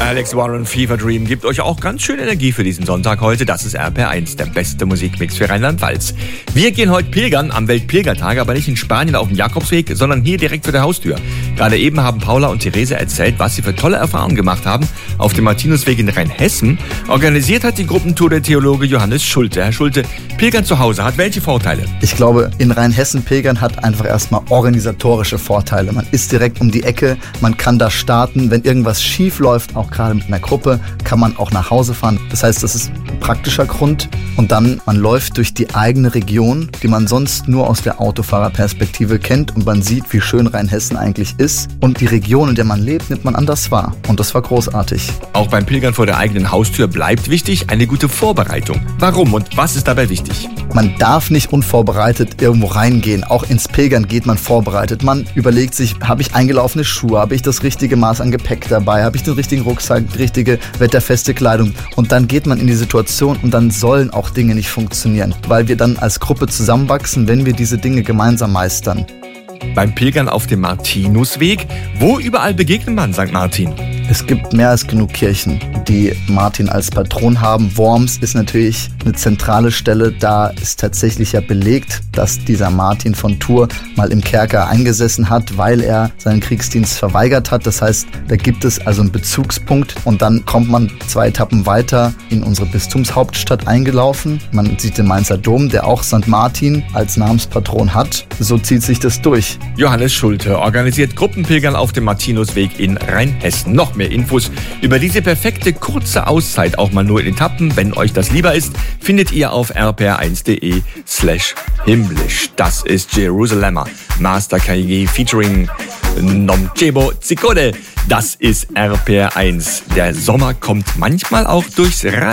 Alex Warren, Fever Dream, gibt euch auch ganz schön Energie für diesen Sonntag heute. Das ist RPR1, der beste Musikmix für Rheinland-Pfalz. Wir gehen heute pilgern am Weltpilgertag, aber nicht in Spanien auf dem Jakobsweg, sondern hier direkt vor der Haustür. Gerade eben haben Paula und Therese erzählt, was sie für tolle Erfahrungen gemacht haben auf dem Martinusweg in Rheinhessen. Organisiert hat die Gruppentour der Theologe Johannes Schulte. Herr Schulte, Pilgern zu Hause hat welche Vorteile? Ich glaube, in Rheinhessen pilgern hat einfach erstmal organisatorische Vorteile. Man ist direkt um die Ecke, man kann da starten. Wenn irgendwas schief läuft, auch gerade mit einer Gruppe, kann man auch nach Hause fahren. Das heißt, das ist ein praktischer Grund. Und dann, man läuft durch die eigene Region, die man sonst nur aus der Autofahrerperspektive kennt. Und man sieht, wie schön Rheinhessen eigentlich ist. Und die Region, in der man lebt, nimmt man anders wahr. Und das war großartig. Auch beim Pilgern vor der eigenen Haustür bleibt wichtig eine gute Vorbereitung. Warum und was ist dabei wichtig? Man darf nicht unvorbereitet irgendwo reingehen. Auch ins Pilgern geht man vorbereitet. Man überlegt sich, habe ich eingelaufene Schuhe, habe ich das richtige Maß an Gepäck dabei, habe ich den richtigen Rucksack, die richtige wetterfeste Kleidung. Und dann geht man in die Situation und dann sollen auch Dinge nicht funktionieren, weil wir dann als Gruppe zusammenwachsen, wenn wir diese Dinge gemeinsam meistern. Beim Pilgern auf dem Martinusweg, wo überall begegnet man St. Martin? Es gibt mehr als genug Kirchen, die Martin als Patron haben. Worms ist natürlich eine zentrale Stelle. Da ist tatsächlich ja belegt, dass dieser Martin von Tours mal im Kerker eingesessen hat, weil er seinen Kriegsdienst verweigert hat. Das heißt, da gibt es also einen Bezugspunkt und dann kommt man 2 Etappen weiter in unsere Bistumshauptstadt eingelaufen. Man sieht den Mainzer Dom, der auch St. Martin als Namenspatron hat. So zieht sich das durch. Johannes Schulte organisiert Gruppenpilgern auf dem Martinusweg in Rheinhessen. Noch mehr Infos über diese perfekte kurze Auszeit, auch mal nur in Etappen, wenn euch das lieber ist, findet ihr auf rpr1.de/himmlisch. Das ist Jerusalemmer, Master KG featuring Nomchebo Zikode. Das ist RPR1. Der Sommer kommt manchmal auch durchs